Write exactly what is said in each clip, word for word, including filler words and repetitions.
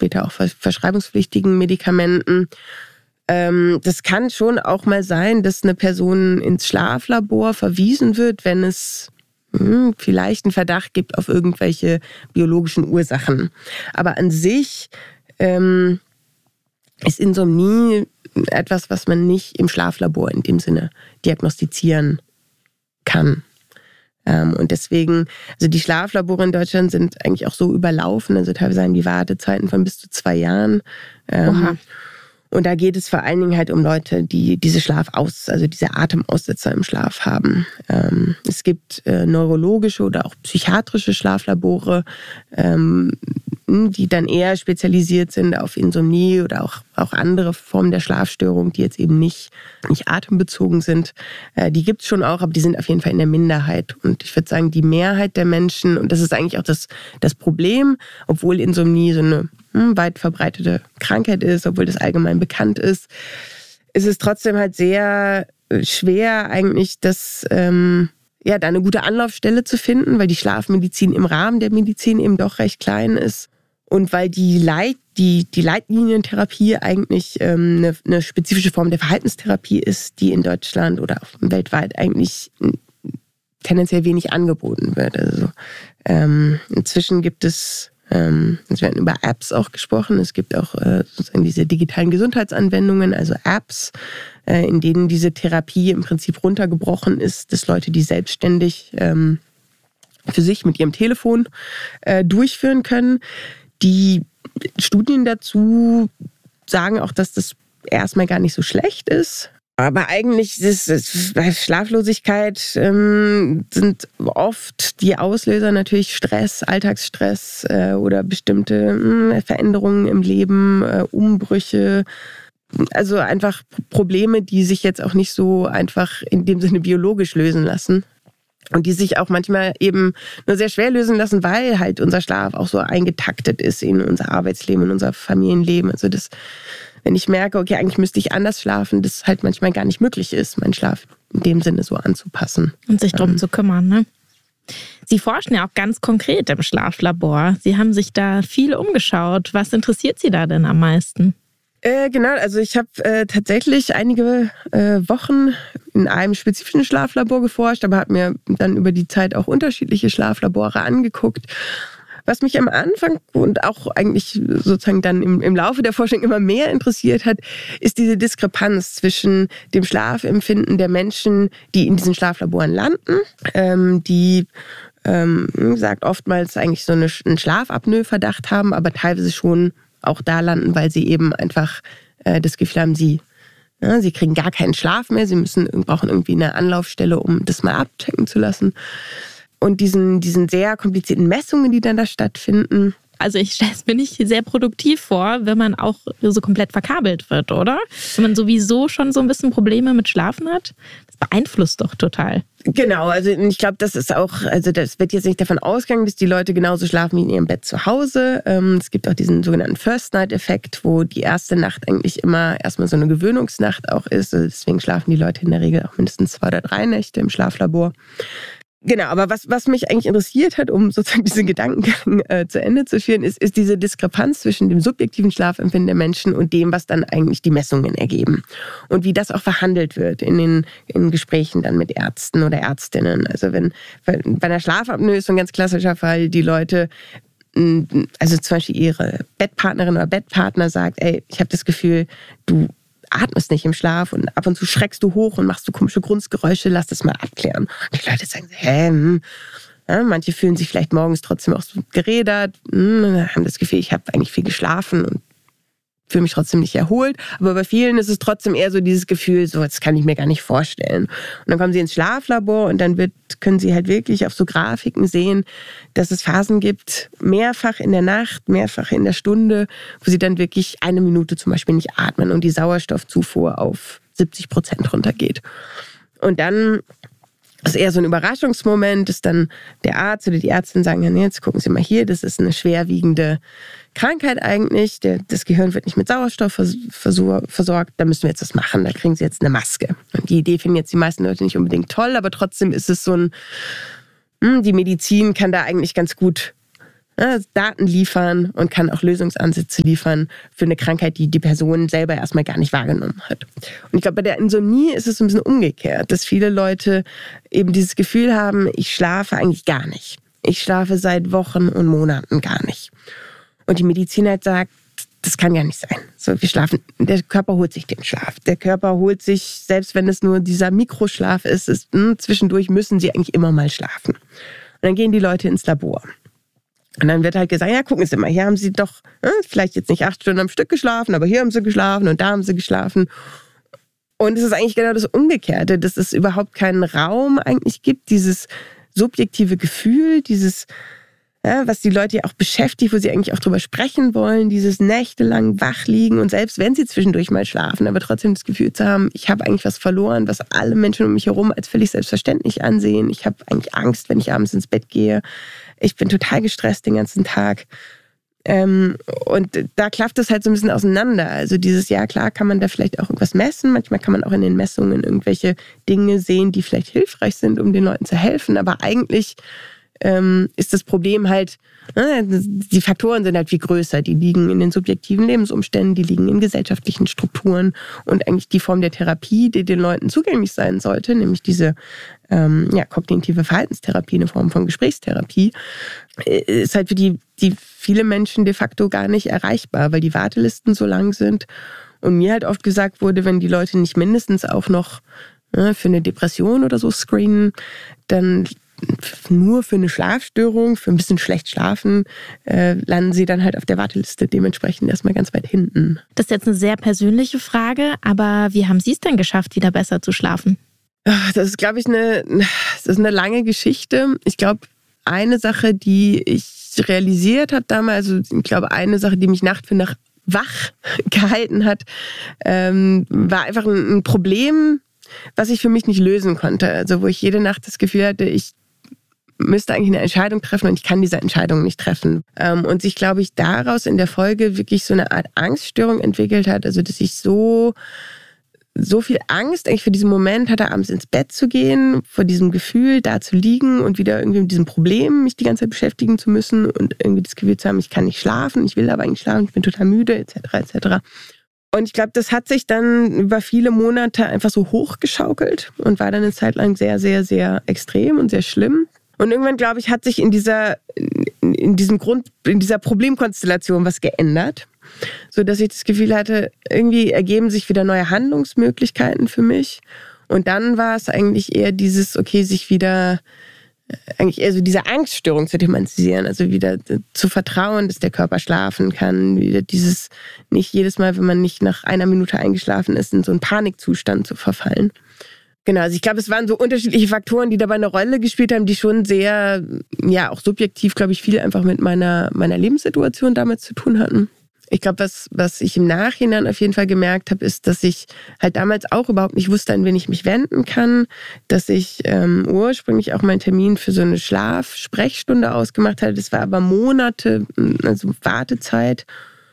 später auch verschreibungspflichtigen Medikamenten. Ähm, das kann schon auch mal sein, dass eine Person ins Schlaflabor verwiesen wird, wenn es hm, vielleicht einen Verdacht gibt auf irgendwelche biologischen Ursachen. Aber an sich ähm, ist Insomnie etwas, was man nicht im Schlaflabor in dem Sinne diagnostizieren kann. Ähm, und deswegen, also die Schlaflabore in Deutschland sind eigentlich auch so überlaufen, also teilweise haben die Wartezeiten von bis zu zwei Jahren. Ähm, Oha. Und da geht es vor allen Dingen halt um Leute, die diese Schlafaus, also diese Atemaussetzer im Schlaf haben. Ähm, es gibt äh, neurologische oder auch psychiatrische Schlaflabore, ähm, die dann eher spezialisiert sind auf Insomnie oder auch, auch andere Formen der Schlafstörung, die jetzt eben nicht, nicht atembezogen sind. Äh, die gibt es schon auch, aber die sind auf jeden Fall in der Minderheit. Und ich würde sagen, die Mehrheit der Menschen, und das ist eigentlich auch das, das Problem, obwohl Insomnie so eine hm, weit verbreitete Krankheit ist, obwohl das allgemein bekannt ist, ist es trotzdem halt sehr schwer eigentlich, das... Ähm, ja, da eine gute Anlaufstelle zu finden, weil die Schlafmedizin im Rahmen der Medizin eben doch recht klein ist und weil die, Leit, die, die Leitlinientherapie eigentlich ähm, eine, eine spezifische Form der Verhaltenstherapie ist, die in Deutschland oder auch weltweit eigentlich tendenziell wenig angeboten wird. Also ähm, inzwischen gibt es, ähm, es werden über Apps auch gesprochen, es gibt auch äh, sozusagen diese digitalen Gesundheitsanwendungen, also Apps, in denen diese Therapie im Prinzip runtergebrochen ist, dass Leute die selbstständig ähm, für sich mit ihrem Telefon äh, durchführen können. Die Studien dazu sagen auch, dass das erstmal gar nicht so schlecht ist. Aber eigentlich ist es, bei Schlaflosigkeit ähm, sind oft die Auslöser natürlich Stress, Alltagsstress äh, oder bestimmte mh, Veränderungen im Leben, äh, Umbrüche. Also einfach Probleme, die sich jetzt auch nicht so einfach in dem Sinne biologisch lösen lassen. Und die sich auch manchmal eben nur sehr schwer lösen lassen, weil halt unser Schlaf auch so eingetaktet ist in unser Arbeitsleben, in unser Familienleben. Also das, wenn ich merke, okay, eigentlich müsste ich anders schlafen, das halt manchmal gar nicht möglich ist, meinen Schlaf in dem Sinne so anzupassen. Und sich darum ähm. zu kümmern, ne? Sie forschen ja auch ganz konkret im Schlaflabor. Sie haben sich da viel umgeschaut. Was interessiert Sie da denn am meisten? Äh, genau, also ich habe äh, tatsächlich einige äh, Wochen in einem spezifischen Schlaflabor geforscht, aber habe mir dann über die Zeit auch unterschiedliche Schlaflabore angeguckt. Was mich am Anfang und auch eigentlich sozusagen dann im, im Laufe der Forschung immer mehr interessiert hat, ist diese Diskrepanz zwischen dem Schlafempfinden der Menschen, die in diesen Schlaflaboren landen, ähm, die ähm, sagt oftmals eigentlich so eine, einen Schlafapnoe-Verdacht haben, aber teilweise schon auch da landen, weil sie eben einfach äh, das Gefühl haben, sie, ja, sie kriegen gar keinen Schlaf mehr, sie müssen, brauchen irgendwie eine Anlaufstelle, um das mal abchecken zu lassen. Und diesen, diesen sehr komplizierten Messungen, die dann da stattfinden. Also ich stelle es mir nicht sehr produktiv vor, wenn man auch so komplett verkabelt wird, oder? Wenn man sowieso schon so ein bisschen Probleme mit Schlafen hat, das beeinflusst doch total. Genau, also ich glaube, das ist auch, also das wird jetzt nicht davon ausgegangen, dass die Leute genauso schlafen wie in ihrem Bett zu Hause. Es gibt auch diesen sogenannten First-Night-Effekt, wo die erste Nacht eigentlich immer erstmal so eine Gewöhnungsnacht auch ist. Also deswegen schlafen die Leute in der Regel auch mindestens zwei oder drei Nächte im Schlaflabor. Genau, aber was, was mich eigentlich interessiert hat, um sozusagen diesen Gedankengang äh, zu Ende zu führen, ist, ist diese Diskrepanz zwischen dem subjektiven Schlafempfinden der Menschen und dem, was dann eigentlich die Messungen ergeben. Und wie das auch verhandelt wird in den in Gesprächen dann mit Ärzten oder Ärztinnen. Also wenn bei einer Schlafapnoe ist so ein ganz klassischer Fall, die Leute, also zum Beispiel ihre Bettpartnerin oder Bettpartner sagt, ey, ich habe das Gefühl, du atmest nicht im Schlaf und ab und zu schreckst du hoch und machst du komische Grunzgeräusche, lass das mal abklären. Und die Leute sagen, hä, hm. Ja, manche fühlen sich vielleicht morgens trotzdem auch so gerädert, hm, haben das Gefühl, ich habe eigentlich viel geschlafen und fühle mich trotzdem nicht erholt. Aber bei vielen ist es trotzdem eher so dieses Gefühl, so, das kann ich mir gar nicht vorstellen. Und dann kommen sie ins Schlaflabor und dann wird, können sie halt wirklich auf so Grafiken sehen, dass es Phasen gibt, mehrfach in der Nacht, mehrfach in der Stunde, wo sie dann wirklich eine Minute zum Beispiel nicht atmen und die Sauerstoffzufuhr auf siebzig Prozent runtergeht. Und dann ist eher so ein Überraschungsmoment, dass dann der Arzt oder die Ärztin sagen, ja, nee, jetzt gucken Sie mal hier, das ist eine schwerwiegende Krankheit eigentlich. Der, das Gehirn wird nicht mit Sauerstoff versorgt, da müssen wir jetzt das machen, da kriegen Sie jetzt eine Maske. Und die Idee finden jetzt die meisten Leute nicht unbedingt toll, aber trotzdem ist es so ein, die Medizin kann da eigentlich ganz gut ja, Daten liefern und kann auch Lösungsansätze liefern für eine Krankheit, die die Person selber erstmal gar nicht wahrgenommen hat. Und ich glaube, bei der Insomnie ist es so ein bisschen umgekehrt, dass viele Leute eben dieses Gefühl haben, ich schlafe eigentlich gar nicht. Ich schlafe seit Wochen und Monaten gar nicht. Und die Medizin halt sagt, das kann ja nicht sein. So, wir schlafen, der Körper holt sich den Schlaf. Der Körper holt sich, selbst wenn es nur dieser Mikroschlaf ist, ist mh, zwischendurch müssen sie eigentlich immer mal schlafen. Und dann gehen die Leute ins Labor. Und dann wird halt gesagt, ja, gucken Sie mal, hier haben Sie doch äh, vielleicht jetzt nicht acht Stunden am Stück geschlafen, aber hier haben Sie geschlafen und da haben Sie geschlafen. Und es ist eigentlich genau das Umgekehrte, dass es überhaupt keinen Raum eigentlich gibt, dieses subjektive Gefühl, dieses, ja, was die Leute ja auch beschäftigt, wo sie eigentlich auch drüber sprechen wollen, dieses nächtelang wach liegen und selbst wenn sie zwischendurch mal schlafen, aber trotzdem das Gefühl zu haben, ich habe eigentlich was verloren, was alle Menschen um mich herum als völlig selbstverständlich ansehen. Ich habe eigentlich Angst, wenn ich abends ins Bett gehe. Ich bin total gestresst den ganzen Tag. Ähm, und da klafft es halt so ein bisschen auseinander. Also dieses, ja klar, kann man da vielleicht auch irgendwas messen. Manchmal kann man auch in den Messungen irgendwelche Dinge sehen, die vielleicht hilfreich sind, um den Leuten zu helfen. Aber eigentlich ähm, ist das Problem halt, äh, die Faktoren sind halt viel größer. Die liegen in den subjektiven Lebensumständen, die liegen in gesellschaftlichen Strukturen. Und eigentlich die Form der Therapie, die den Leuten zugänglich sein sollte, nämlich diese ähm, ja, kognitive Verhaltenstherapie, eine Form von Gesprächstherapie, ist halt für die, die viele Menschen de facto gar nicht erreichbar, weil die Wartelisten so lang sind. Und mir halt oft gesagt wurde, wenn die Leute nicht mindestens auch noch äh, für eine Depression oder so screenen, dann nur für eine Schlafstörung, für ein bisschen schlecht schlafen, äh, landen sie dann halt auf der Warteliste dementsprechend erstmal ganz weit hinten. Das ist jetzt eine sehr persönliche Frage, aber wie haben Sie es denn geschafft, wieder besser zu schlafen? Das ist, glaube ich, eine, das ist eine lange Geschichte. Ich glaube, eine Sache, die ich realisiert habe damals, also ich glaube, eine Sache, die mich Nacht für Nacht wach gehalten hat, ähm, war einfach ein, ein Problem, was ich für mich nicht lösen konnte. Also wo ich jede Nacht das Gefühl hatte, ich müsste eigentlich eine Entscheidung treffen und ich kann diese Entscheidung nicht treffen. Ähm, und sich, glaube ich, daraus in der Folge wirklich so eine Art Angststörung entwickelt hat, also dass ich so so viel Angst eigentlich für diesen Moment hatte, abends ins Bett zu gehen, vor diesem Gefühl, da zu liegen und wieder irgendwie mit diesem Problem mich die ganze Zeit beschäftigen zu müssen und irgendwie das Gefühl zu haben, ich kann nicht schlafen, ich will aber eigentlich schlafen, ich bin total müde, et cetera et cetera. Und ich glaube, das hat sich dann über viele Monate einfach so hochgeschaukelt und war dann eine Zeit lang sehr, sehr, sehr extrem und sehr schlimm. Und irgendwann, glaube ich, hat sich in dieser, in diesem Grund, in dieser Problemkonstellation was geändert, so dass ich das Gefühl hatte, irgendwie ergeben sich wieder neue Handlungsmöglichkeiten für mich. Und dann war es eigentlich eher dieses, okay, sich wieder, eigentlich eher so diese Angststörung zu thematisieren, also wieder zu vertrauen, dass der Körper schlafen kann, wieder dieses, nicht jedes Mal, wenn man nicht nach einer Minute eingeschlafen ist, in so einen Panikzustand zu verfallen. Genau, also ich glaube, es waren so unterschiedliche Faktoren, die dabei eine Rolle gespielt haben, die schon sehr, ja, auch subjektiv, glaube ich, viel einfach mit meiner, meiner Lebenssituation damals zu tun hatten. Ich glaube, was, was ich im Nachhinein auf jeden Fall gemerkt habe, ist, dass ich halt damals auch überhaupt nicht wusste, an wen ich mich wenden kann, dass ich ähm, ursprünglich auch meinen Termin für so eine Schlaf-Sprechstunde ausgemacht hatte. Das war aber Monate, also Wartezeit,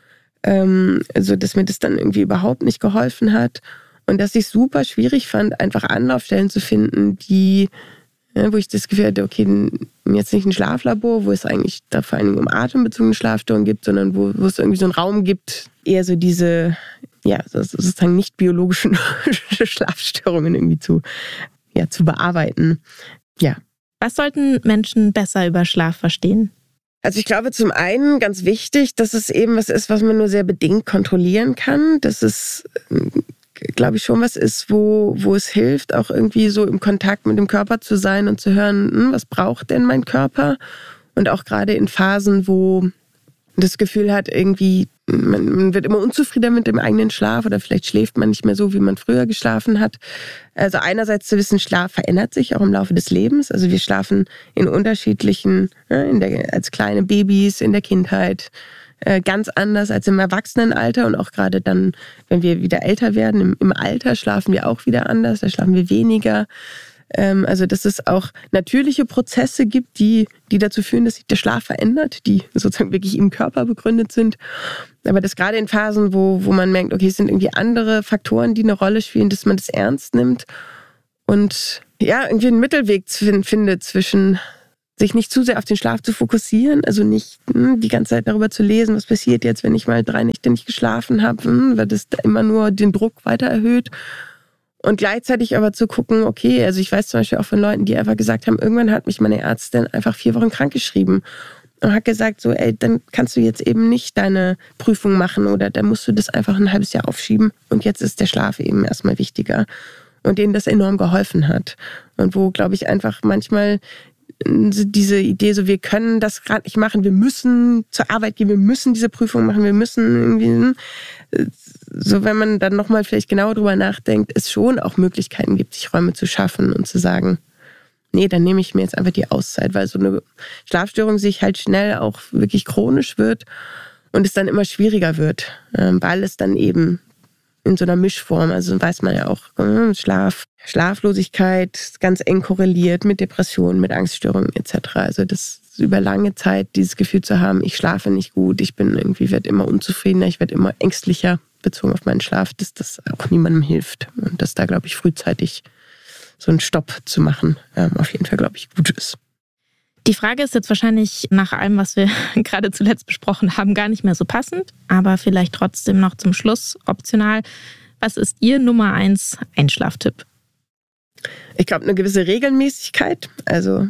ähm, so dass mir das dann irgendwie überhaupt nicht geholfen hat. Und dass ich es super schwierig fand, einfach Anlaufstellen zu finden, die, ja, wo ich das Gefühl hatte, okay, jetzt nicht ein Schlaflabor, wo es eigentlich da vor allen Dingen um atembezogene Schlafstörungen gibt, sondern wo, wo es irgendwie so einen Raum gibt, eher so diese, ja, sozusagen nicht biologischen Schlafstörungen irgendwie zu, ja, zu bearbeiten. Ja. Was sollten Menschen besser über Schlaf verstehen? Also ich glaube zum einen ganz wichtig, dass es eben was ist, was man nur sehr bedingt kontrollieren kann. Dass es, glaube ich, schon was ist, wo, wo es hilft, auch irgendwie so im Kontakt mit dem Körper zu sein und zu hören, hm, was braucht denn mein Körper? Und auch gerade in Phasen, wo das Gefühl hat, irgendwie, man, man wird immer unzufriedener mit dem eigenen Schlaf oder vielleicht schläft man nicht mehr so, wie man früher geschlafen hat. Also einerseits zu wissen, Schlaf verändert sich auch im Laufe des Lebens. Also wir schlafen in unterschiedlichen, in der, als kleine Babys, in der Kindheit, ganz anders als im Erwachsenenalter und auch gerade dann, wenn wir wieder älter werden, im, im Alter schlafen wir auch wieder anders, da schlafen wir weniger. Ähm, also dass es auch natürliche Prozesse gibt, die, die dazu führen, dass sich der Schlaf verändert, die sozusagen wirklich im Körper begründet sind. Aber dass gerade in Phasen, wo, wo man merkt, okay, es sind irgendwie andere Faktoren, die eine Rolle spielen, dass man das ernst nimmt und ja, irgendwie einen Mittelweg findet zwischen sich nicht zu sehr auf den Schlaf zu fokussieren, also nicht hm, die ganze Zeit darüber zu lesen, was passiert jetzt, wenn ich mal drei Nächte nicht geschlafen habe, hm, weil das immer nur den Druck weiter erhöht. Und gleichzeitig aber zu gucken, okay, also ich weiß zum Beispiel auch von Leuten, die einfach gesagt haben, irgendwann hat mich meine Ärztin einfach vier Wochen krankgeschrieben und hat gesagt, so, ey, dann kannst du jetzt eben nicht deine Prüfung machen oder dann musst du das einfach ein halbes Jahr aufschieben und jetzt ist der Schlaf eben erstmal wichtiger. Und denen das enorm geholfen hat. Und wo, glaube ich, einfach manchmal diese Idee, so wir können das gerade nicht machen, wir müssen zur Arbeit gehen, wir müssen diese Prüfung machen, wir müssen irgendwie, so wenn man dann nochmal vielleicht genauer drüber nachdenkt, es schon auch Möglichkeiten gibt, sich Räume zu schaffen und zu sagen, nee, dann nehme ich mir jetzt einfach die Auszeit, weil so eine Schlafstörung sich halt schnell auch wirklich chronisch wird und es dann immer schwieriger wird, weil es dann eben in so einer Mischform, also weiß man ja auch, Schlaf, Schlaflosigkeit ganz eng korreliert mit Depressionen, mit Angststörungen et cetera. Also das über lange Zeit dieses Gefühl zu haben, ich schlafe nicht gut, ich bin irgendwie, werde immer unzufriedener, ich werde immer ängstlicher bezogen auf meinen Schlaf, dass das auch niemandem hilft. Und dass da, glaube ich, frühzeitig so einen Stopp zu machen, ähm, auf jeden Fall, glaube ich, gut ist. Die Frage ist jetzt wahrscheinlich nach allem, was wir gerade zuletzt besprochen haben, gar nicht mehr so passend, aber vielleicht trotzdem noch zum Schluss optional. Was ist Ihr Nummer eins Einschlaftipp? Ich glaube, eine gewisse Regelmäßigkeit. Also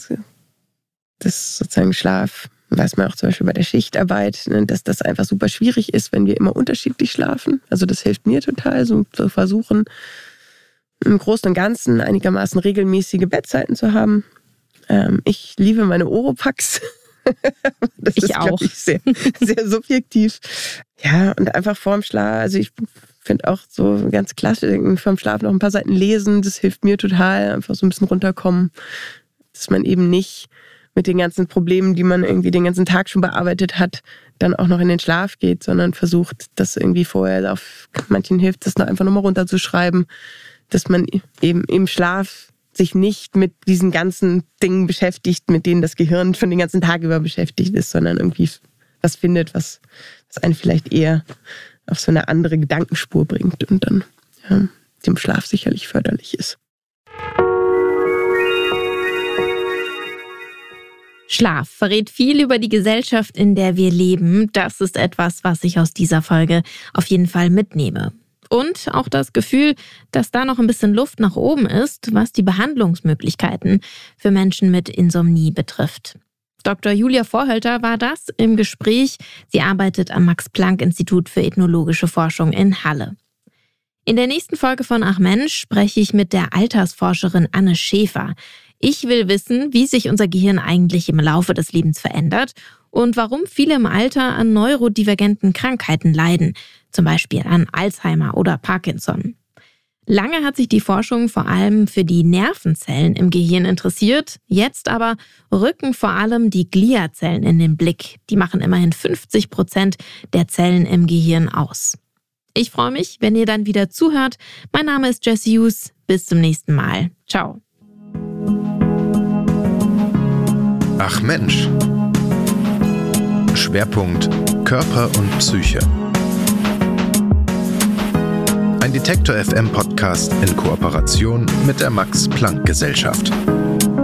das sozusagen Schlaf, weiß man auch zum Beispiel bei der Schichtarbeit, dass das einfach super schwierig ist, wenn wir immer unterschiedlich schlafen. Also das hilft mir total, so zu versuchen, im Großen und Ganzen einigermaßen regelmäßige Bettzeiten zu haben. Ähm, ich liebe meine Oropax. Das ich ist, auch. Ich, sehr, sehr subjektiv. Ja, und einfach vorm Schlaf, also ich finde auch so ganz klassisch, vorm Schlaf noch ein paar Seiten lesen, das hilft mir total, einfach so ein bisschen runterkommen, dass man eben nicht mit den ganzen Problemen, die man irgendwie den ganzen Tag schon bearbeitet hat, dann auch noch in den Schlaf geht, sondern versucht, das irgendwie vorher, auf manchen hilft das noch einfach nochmal runterzuschreiben, dass man eben im Schlaf sich nicht mit diesen ganzen Dingen beschäftigt, mit denen das Gehirn schon den ganzen Tag über beschäftigt ist, sondern irgendwie was findet, was, was einen vielleicht eher auf so eine andere Gedankenspur bringt und dann ja, dem Schlaf sicherlich förderlich ist. Schlaf verrät viel über die Gesellschaft, in der wir leben. Das ist etwas, was ich aus dieser Folge auf jeden Fall mitnehme. Und auch das Gefühl, dass da noch ein bisschen Luft nach oben ist, was die Behandlungsmöglichkeiten für Menschen mit Insomnie betrifft. Doktor Julia Vorhölter war das im Gespräch. Sie arbeitet am Max-Planck-Institut für ethnologische Forschung in Halle. In der nächsten Folge von Ach Mensch spreche ich mit der Altersforscherin Anne Schäfer. Ich will wissen, wie sich unser Gehirn eigentlich im Laufe des Lebens verändert und warum viele im Alter an neurodivergenten Krankheiten leiden, zum Beispiel an Alzheimer oder Parkinson. Lange hat sich die Forschung vor allem für die Nervenzellen im Gehirn interessiert, jetzt aber rücken vor allem die Gliazellen in den Blick. Die machen immerhin fünfzig Prozent der Zellen im Gehirn aus. Ich freue mich, wenn ihr dann wieder zuhört. Mein Name ist Jessie Hughes. Bis zum nächsten Mal. Ciao. Ach Mensch. Schwerpunkt Körper und Psyche. Ein Detektor F M Podcast in Kooperation mit der Max-Planck-Gesellschaft.